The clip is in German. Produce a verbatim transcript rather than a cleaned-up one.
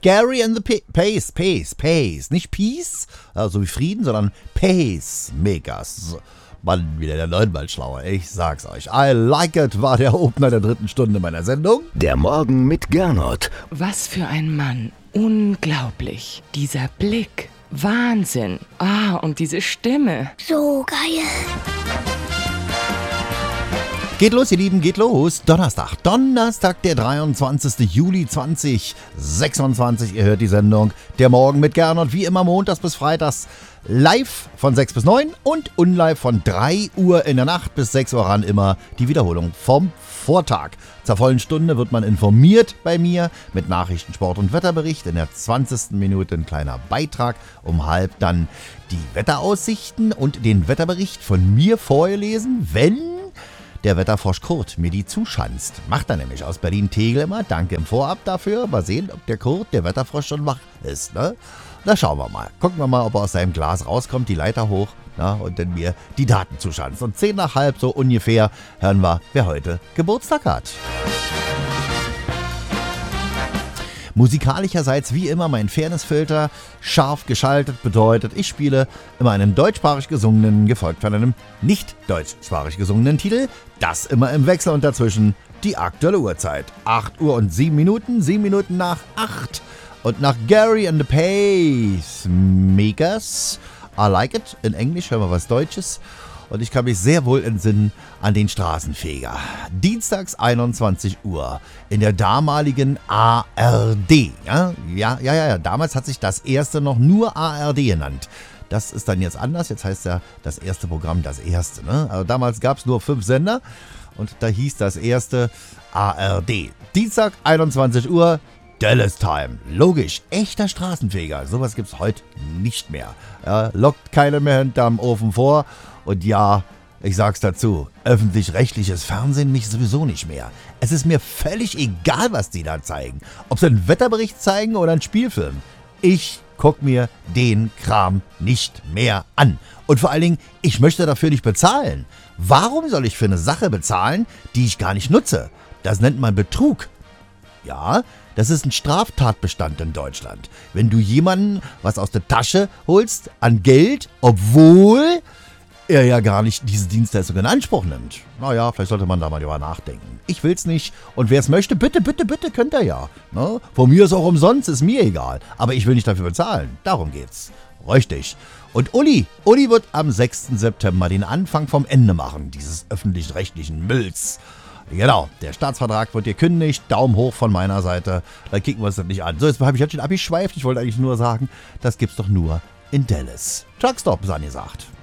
Gary and the P- Pace, Pace, Pace. Nicht Peace, also wie Frieden, sondern Pacemakers. Mann, wieder der neunmal schlauer. Ich sag's euch. I like it war der Opener der dritten Stunde meiner Sendung. Der Morgen mit Gernot. Was für ein Mann. Unglaublich. Dieser Blick. Wahnsinn. Ah, und diese Stimme. So geil. Geht los, ihr Lieben, geht los. Donnerstag, Donnerstag, der dreiundzwanzigster Juli zweitausendsechsundzwanzig. Ihr hört die Sendung Der Morgen mit Gernot, wie immer montags bis freitags live von sechs bis neun und unlive von drei Uhr in der Nacht bis sechs Uhr ran immer die Wiederholung vom Vortag. Zur vollen Stunde wird man informiert bei mir mit Nachrichten, Sport und Wetterbericht. In der zwanzigsten Minute ein kleiner Beitrag, um halb dann die Wetteraussichten und den Wetterbericht von mir vorgelesen, wenn der Wetterfrosch Kurt mir die zuschanzt. Macht er nämlich aus Berlin-Tegel immer. Danke im Vorab dafür. Mal sehen, ob der Kurt, der Wetterfrosch, schon wach ist. Ne? Na, schauen wir mal. Gucken wir mal, ob er aus seinem Glas rauskommt, die Leiter hoch, na, und dann mir die Daten zuschanzt. Und zehn nach halb, so ungefähr, hören wir, wer heute Geburtstag hat. Musikalischerseits wie immer mein Fairnessfilter scharf geschaltet bedeutet, ich spiele immer einen deutschsprachig gesungenen, gefolgt von einem nicht deutschsprachig gesungenen Titel. Das immer im Wechsel und dazwischen die aktuelle Uhrzeit. acht Uhr und sieben Minuten, sieben Minuten nach acht. Und nach Gary and the Pacemakers, I like it, in Englisch hören wir was Deutsches. Und ich kann mich sehr wohl entsinnen an den Straßenfeger. Dienstags einundzwanzig Uhr in der damaligen A R D. Ja, ja, ja, ja, damals hat sich das erste noch nur A R D genannt. Das ist dann jetzt anders. Jetzt heißt ja das erste Programm das erste. Ne? Also damals gab es nur fünf Sender und da hieß das erste A R D. Dienstag einundzwanzig Uhr. Dallas Time. Logisch, echter Straßenfeger. Sowas gibt's heute nicht mehr. Ja, lockt keiner mehr hinterm Ofen vor. Und ja, ich sag's dazu, öffentlich-rechtliches Fernsehen mich sowieso nicht mehr. Es ist mir völlig egal, was die da zeigen. Ob sie einen Wetterbericht zeigen oder einen Spielfilm. Ich guck mir den Kram nicht mehr an. Und vor allen Dingen, ich möchte dafür nicht bezahlen. Warum soll ich für eine Sache bezahlen, die ich gar nicht nutze? Das nennt man Betrug. Ja, das ist ein Straftatbestand in Deutschland. Wenn du jemanden was aus der Tasche holst an Geld, obwohl er ja gar nicht diese Dienstleistung in Anspruch nimmt. Naja, vielleicht sollte man da mal drüber nachdenken. Ich will's nicht. Und wer es möchte, bitte, bitte, bitte, könnt ihr ja. Ne? Von mir ist auch umsonst, ist mir egal. Aber ich will nicht dafür bezahlen. Darum geht's. Richtig. Und Uli, Uli wird am sechsten September den Anfang vom Ende machen, dieses öffentlich-rechtlichen Mülls. Genau, der Staatsvertrag wird gekündigt, Daumen hoch von meiner Seite, dann kicken wir uns das nicht an. So, jetzt habe ich jetzt schon abgeschweift, ich wollte eigentlich nur sagen, das gibt's doch nur in Dallas. Truckstop, ist angesagt.